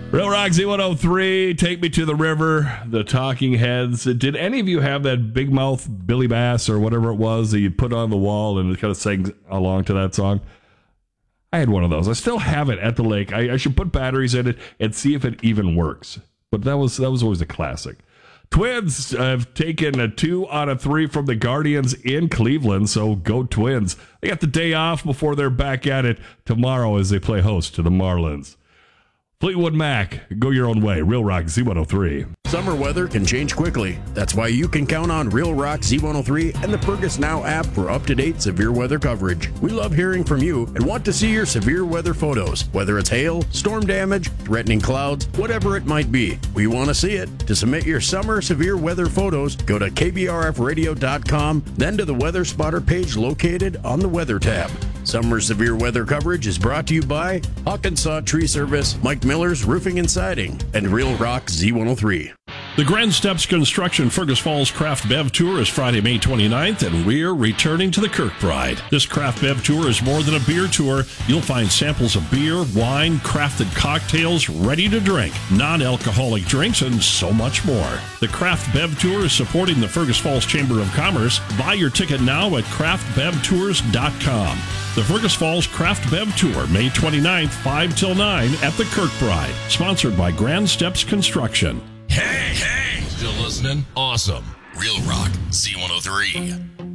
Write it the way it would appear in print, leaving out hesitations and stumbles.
Real Rock Z103, Take Me to the River, the Talking Heads. Did any of you have that big mouth Billy Bass or whatever it was that you put on the wall and it kind of sang along to that song? I had one of those. I still have it at the lake. I should put batteries in it and see if it even works. But that was always a classic. Twins have taken a 2 out of 3 from the Guardians in Cleveland, so go Twins. They got the day off before they're back at it tomorrow as they play host to the Marlins. Fleetwood Mac, go your own way. Real Rock Z103. Summer weather can change quickly. That's why you can count on Real Rock Z103 and the Fergus Now app for up-to-date severe weather coverage. We love hearing from you and want to see your severe weather photos, whether it's hail, storm damage, threatening clouds, whatever it might be. We want to see it. To submit your summer severe weather photos, go to kbrfradio.com, then to the Weather Spotter page located on the Weather tab. Summer severe weather coverage is brought to you by Hawkinsaw Tree Service, Mike Miller's Roofing and Siding, and Real Rock Z103. The Grand Steps Construction Fergus Falls Craft Bev Tour is Friday, May 29th, and we're returning to the Kirkbride. This Craft Bev Tour is more than a beer tour. You'll find samples of beer, wine, crafted cocktails, ready to drink, non-alcoholic drinks, and so much more. The Craft Bev Tour is supporting the Fergus Falls Chamber of Commerce. Buy your ticket now at craftbevtours.com. The Fergus Falls Craft Bev Tour, May 29th, 5 till 9 at the Kirkbride. Sponsored by Grand Steps Construction. Hey! Still listening? Awesome. Real Rock Z103.